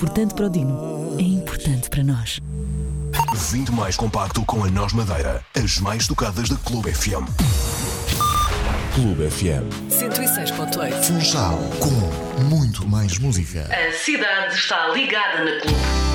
Importante para o Dino, é importante para nós. 20 mais compacto com a Nós Madeira. As mais tocadas da Clube FM. Clube FM 106.8. Funchal, com muito mais música. A cidade está ligada na Clube.